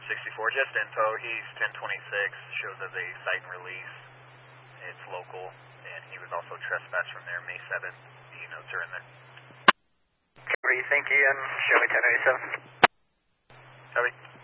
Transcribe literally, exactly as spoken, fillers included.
sixty-four, just info. He's ten twenty-six, shows as a cite and release. It's local, and he was also trespassed from there May seventh. The notes are in there. What do you think, Ian? Show me ten eighty-seven. Copy.